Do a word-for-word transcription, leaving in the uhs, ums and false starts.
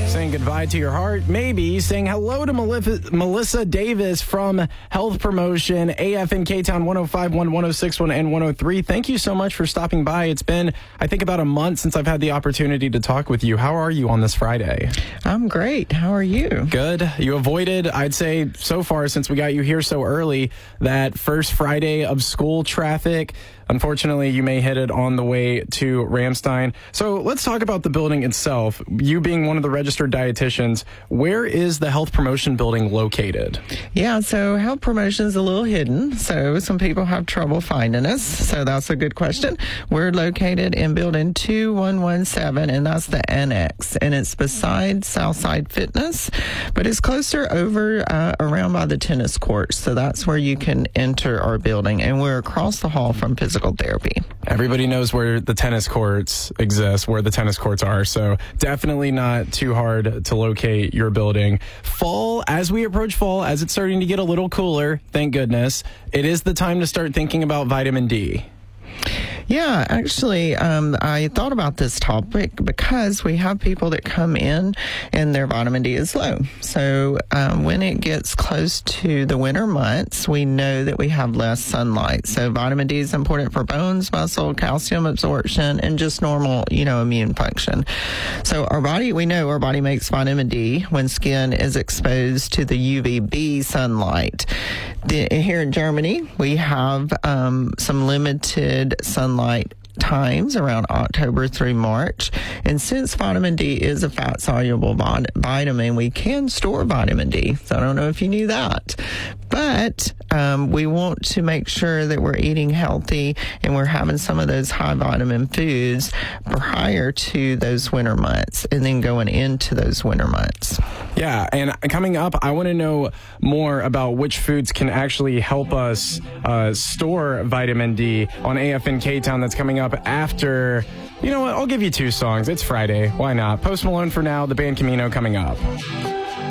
Saying goodbye to your heart, maybe saying hello to Melissa, Melissa Davis from Health Promotion, A F N K-Town one oh five point one, one oh six point one, and one oh three. Thank you so much for stopping by. It's been, I think, about a month since I've had the opportunity to talk with you. How are you on this Friday? I'm great. How are you? Good. You avoided, I'd say, so far since we got you here so early, that first Friday of school traffic. Unfortunately, you may hit it on the way to Ramstein. So let's talk about the building itself. You being one of the registered dietitians, where is the Health Promotion building located? Yeah, so Health Promotion is a little hidden, so some people have trouble finding us. So that's a good question. We're located in building two one one seven, and that's the annex, and it's beside Southside Fitness, but it's closer over uh, around by the tennis courts. So that's where you can enter our building, and we're across the hall from physical therapy. Everybody knows where the tennis courts exist, where the tennis courts are, so definitely not too hard to locate your building. Fall, as we approach fall, as it's starting to get a little cooler, thank goodness, it is the time to start thinking about vitamin D. Yeah, actually, um, I thought about this topic because we have people that come in and their vitamin D is low. So um, when it gets close to the winter months, we know that we have less sunlight. So vitamin D is important for bones, muscle, calcium absorption, and just normal, you know, immune function. So our body, we know our body makes vitamin D when skin is exposed to the U V B sunlight. The, here in Germany, we have um, some limited sunlight times around October through March. And since vitamin D is a fat-soluble vitamin, we can store vitamin D. So I don't know if you knew that. But um, we want to make sure that we're eating healthy and we're having some of those high vitamin foods prior to those winter months and then going into those winter months. Yeah, and coming up, I want to know more about which foods can actually help us uh, store vitamin D on A F N K-Town. That's coming up after, you know what, I'll give you two songs. It's Friday. Why not? Post Malone for now, the band Camino coming up.